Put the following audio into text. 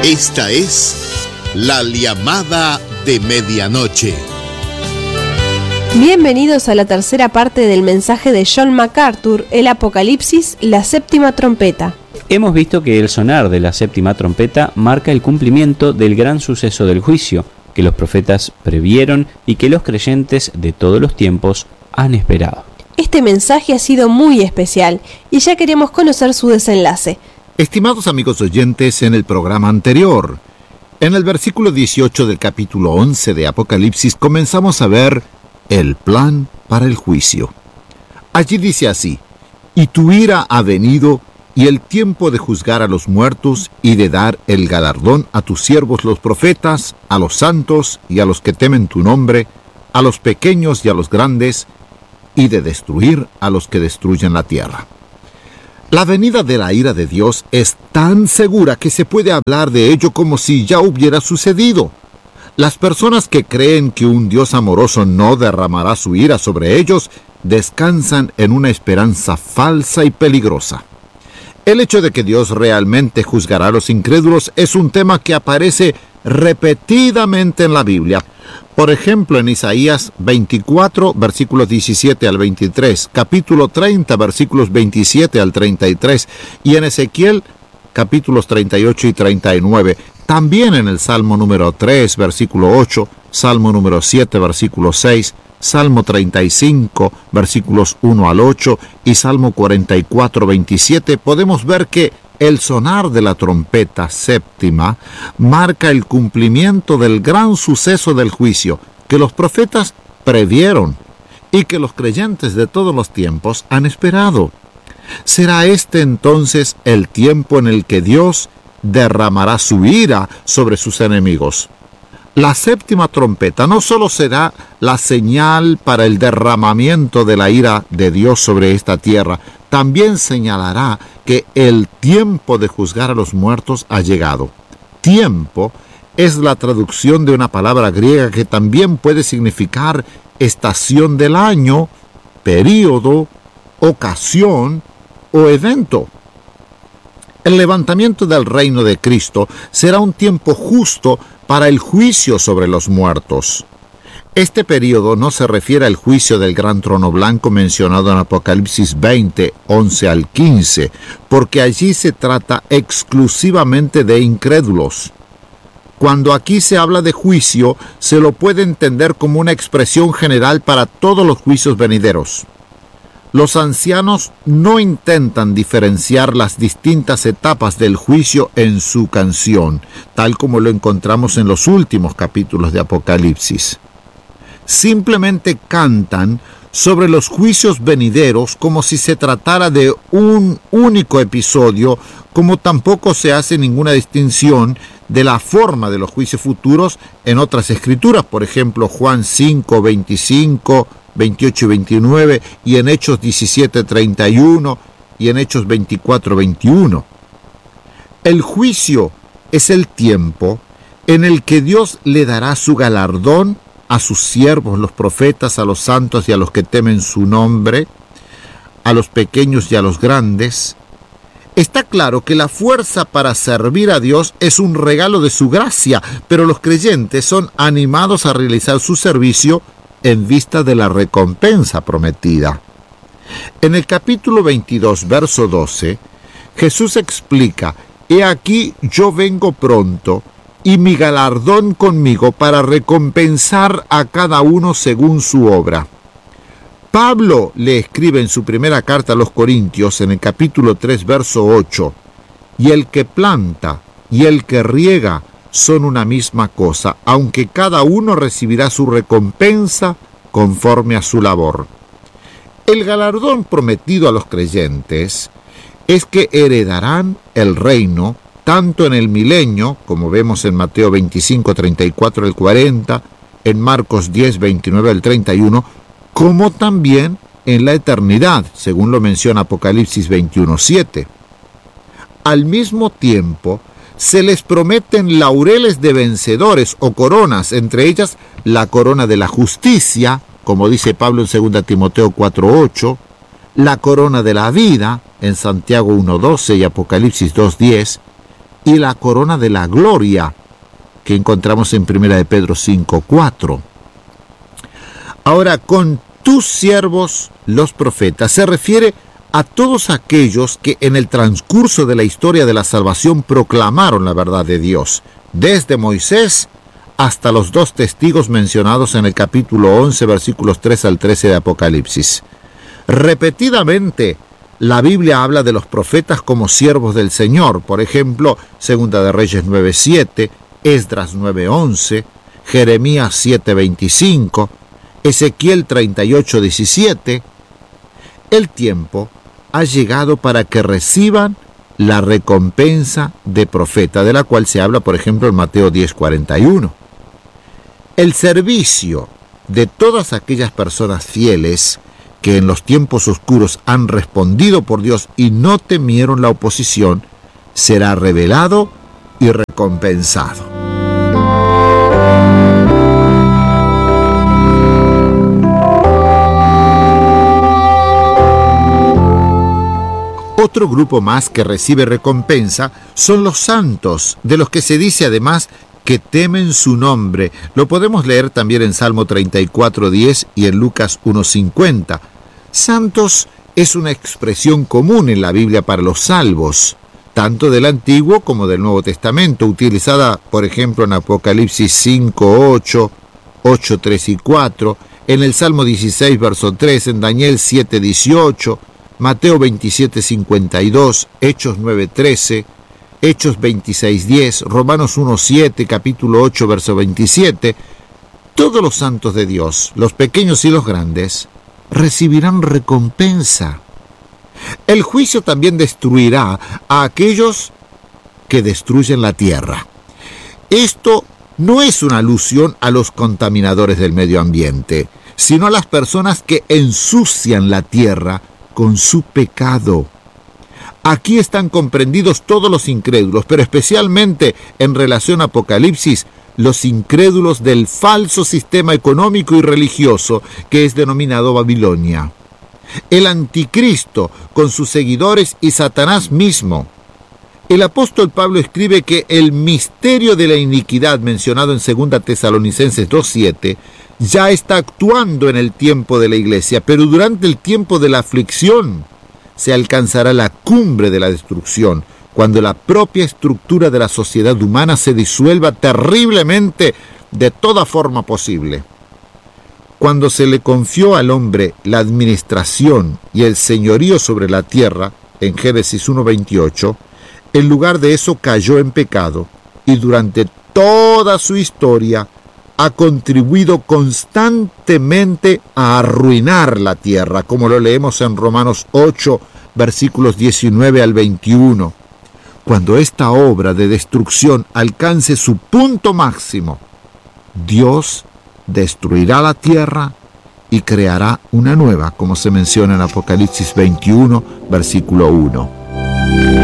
Esta es la llamada de medianoche. Bienvenidos a la tercera parte del mensaje de John MacArthur, el Apocalipsis, la séptima trompeta. Hemos visto que el sonar de la séptima trompeta marca el cumplimiento del gran suceso del juicio, que los profetas previeron y que los creyentes de todos los tiempos han esperado. Este mensaje ha sido muy especial y ya queremos conocer su desenlace. Estimados amigos oyentes, en el programa anterior, en el versículo 18 del capítulo 11 de Apocalipsis, comenzamos a ver el plan para el juicio. Allí dice así: «Y tu ira ha venido, y el tiempo de juzgar a los muertos y de dar el galardón a tus siervos los profetas, a los santos y a los que temen tu nombre, a los pequeños y a los grandes, y de destruir a los que destruyen la tierra». La venida de la ira de Dios es tan segura que se puede hablar de ello como si ya hubiera sucedido. Las personas que creen que un Dios amoroso no derramará su ira sobre ellos descansan en una esperanza falsa y peligrosa. El hecho de que Dios realmente juzgará a los incrédulos es un tema que aparece repetidamente en la Biblia. Por ejemplo, en Isaías 24, versículos 17 al 23, capítulo 30, versículos 27 al 33, y en Ezequiel, capítulos 38 y 39. También en el Salmo número 3, versículo 8, Salmo número 7, versículo 6, Salmo 35, versículos 1 al 8, y Salmo 44, 27, podemos ver que el sonar de la trompeta séptima marca el cumplimiento del gran suceso del juicio que los profetas previeron y que los creyentes de todos los tiempos han esperado. ¿Será este entonces el tiempo en el que Dios derramará su ira sobre sus enemigos? La séptima trompeta no solo será la señal para el derramamiento de la ira de Dios sobre esta tierra, también señalará que el tiempo de juzgar a los muertos ha llegado. Tiempo es la traducción de una palabra griega que también puede significar estación del año, período, ocasión o evento. El levantamiento del reino de Cristo será un tiempo justo para el juicio sobre los muertos. Este período no se refiere al juicio del gran trono blanco mencionado en Apocalipsis 20, 11 al 15, porque allí se trata exclusivamente de incrédulos. Cuando aquí se habla de juicio, se lo puede entender como una expresión general para todos los juicios venideros. Los ancianos no intentan diferenciar las distintas etapas del juicio en su canción, tal como lo encontramos en los últimos capítulos de Apocalipsis. Simplemente cantan sobre los juicios venideros como si se tratara de un único episodio, como tampoco se hace ninguna distinción de la forma de los juicios futuros en otras escrituras, por ejemplo Juan 5, 25, 28 y 29, y en Hechos 17, 31, y en Hechos 24, 21. El juicio es el tiempo en el que Dios le dará su galardón a sus siervos, los profetas, a los santos y a los que temen su nombre, a los pequeños y a los grandes. Está claro que la fuerza para servir a Dios es un regalo de su gracia, pero los creyentes son animados a realizar su servicio en vista de la recompensa prometida. En el capítulo 22, verso 12, Jesús explica: «He aquí yo vengo pronto, y mi galardón conmigo para recompensar a cada uno según su obra». Pablo le escribe en su primera carta a los Corintios, en el capítulo 3, verso 8, «Y el que planta y el que riega son una misma cosa, aunque cada uno recibirá su recompensa conforme a su labor». El galardón prometido a los creyentes es que heredarán el reino tanto en el milenio, como vemos en Mateo 25, 34 al 40, en Marcos 10, 29 al 31, como también en la eternidad, según lo menciona Apocalipsis 21, 7. Al mismo tiempo, se les prometen laureles de vencedores o coronas, entre ellas la corona de la justicia, como dice Pablo en 2 Timoteo 4:8, la corona de la vida, en Santiago 1:12 y Apocalipsis 2:10, y la corona de la gloria, que encontramos en 1 de Pedro 5:4. Ahora, con tus siervos, los profetas, se refiere a todos aquellos que en el transcurso de la historia de la salvación proclamaron la verdad de Dios, desde Moisés hasta los 2 testigos mencionados en el capítulo 11, versículos 3 al 13 de Apocalipsis. Repetidamente, la Biblia habla de los profetas como siervos del Señor. Por ejemplo, 2 de Reyes 9:7, Esdras 9:11, Jeremías 7:25, Ezequiel 38:17. El tiempo ha llegado para que reciban la recompensa de profeta, de la cual se habla, por ejemplo, en Mateo 10:41. El servicio de todas aquellas personas fieles que en los tiempos oscuros han respondido por Dios y no temieron la oposición, será revelado y recompensado. Otro grupo más que recibe recompensa son los santos, de los que se dice además que temen su nombre. Lo podemos leer también en Salmo 34:10 y en Lucas 1:50. Santos es una expresión común en la Biblia para los salvos, tanto del Antiguo como del Nuevo Testamento, utilizada, por ejemplo, en Apocalipsis 5:8, 8:3 y 4, en el Salmo 16, verso 3, en Daniel 7:18, Mateo 27:52, Hechos 9:13, Hechos 26:10, Romanos 1:7, capítulo 8, verso 27. Todos los santos de Dios, los pequeños y los grandes, recibirán recompensa. El juicio también destruirá a aquellos que destruyen la tierra. Esto no es una alusión a los contaminadores del medio ambiente, sino a las personas que ensucian la tierra con su pecado. Aquí están comprendidos todos los incrédulos, pero especialmente en relación a Apocalipsis, los incrédulos del falso sistema económico y religioso que es denominado Babilonia. El anticristo con sus seguidores y Satanás mismo. El apóstol Pablo escribe que el misterio de la iniquidad mencionado en 2 Tesalonicenses 2:7 ya está actuando en el tiempo de la iglesia, pero durante el tiempo de la aflicción se alcanzará la cumbre de la destrucción, cuando la propia estructura de la sociedad humana se disuelva terriblemente de toda forma posible. Cuando se le confió al hombre la administración y el señorío sobre la tierra, en Génesis 1:28, en lugar de eso cayó en pecado y durante toda su historia ha contribuido constantemente a arruinar la tierra, como lo leemos en Romanos 8, versículos 19 al 21. Cuando esta obra de destrucción alcance su punto máximo, Dios destruirá la tierra y creará una nueva, como se menciona en Apocalipsis 21, versículo 1.